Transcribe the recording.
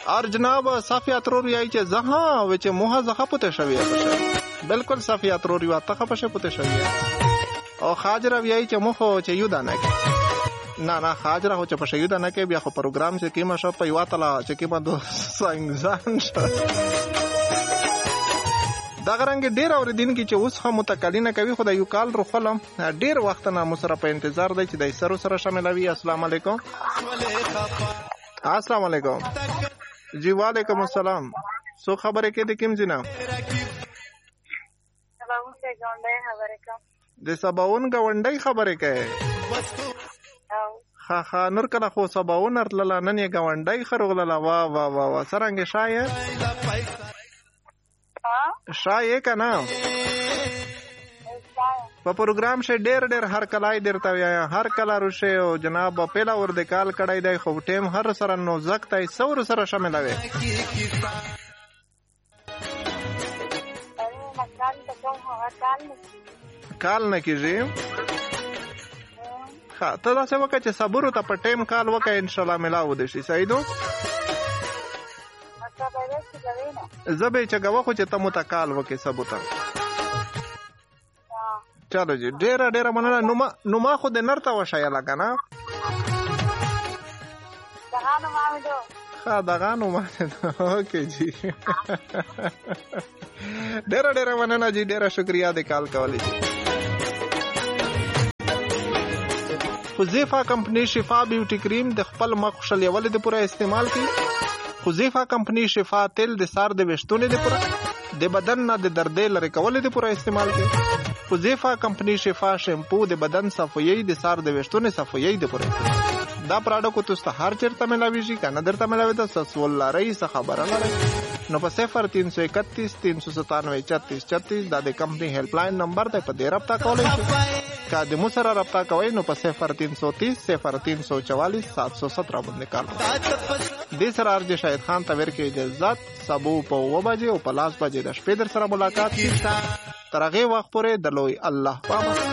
اور جناب صافیات رو یای چې زها و چې موها زخه پته شوی بالکل صافیات رو یو تخه پشه پته شوی او خاجره یای چې موخه چې یو دانه نه خاجره هو چې پشه یو دانه کې بیا خو پروګرام چې کیما شو په یو تلا چې کیما دو څنګه دا غرنګ ډیر اوریدونکي چې اوس هم متکلینه کوي خدای یو کال رو خلم ډیر وخت نه مسره په انتظار دی چې د سره شاملوي. السلام علیکم. السلام علیکم جی. وعلیکم السلام. سو خبره کې د کوم جنا سباون سے گاونډي خبره کوم د سباون گاونډي خبره کوي ها نور کله خو سباون ارتل نن یې گاونډي خرغله وا وا وا سرنګ شاید شای کنا په پروګرام شه ډېر هر کلای درته یا هر کلا روشه او جناب پیلا ور د کال کړای دی خو ټیم هر سره نو زکتای سور سره شاملوي کال نه کیږي ها ته دا څه وکړه چې صبر ته په ټیم کال وکړه ان شاء الله ملاو دي شي سیدو زبې چې غوا خو چې ته متکال وکې سبوتا چلو جی ډېر مننه. نو ما خو د نرته وشای لګا دغه نو ما اوکې جی ډېر مننه جی. ډېر شکریا د کال کولې. حذیفه کمپنی شفا بیوټی کریم د خپل مخ خوشالول د پوره استعمال کی. حذیفه کمپنی شفا تیل د سار د وشتونه د پوره د بدن نه د دردې لري کول د پوره استعمال کی. حذیفه کمپنی شفا شیمپو د بدن صفائی د سار د وشتونه صفائی د پوره دا پروډکټ تاسو هر چیرته ملاويږي کنه درته ملاوي د سسول لاري څه خبره لري نو په 0331 397 36 دا د کمپنی هیلپ لاین نمبر ته په دې رابطه کولای شئ. کا د مو سره رابطه کوئ نو په 0330 0344 717 باندې کال دې سره ارجه شاهد خان تور کې اجازه سبو په و بجې او په لاس بجې د شپې در سره ملاقات کی. تر هغه وخت پورې د لوی الله پاک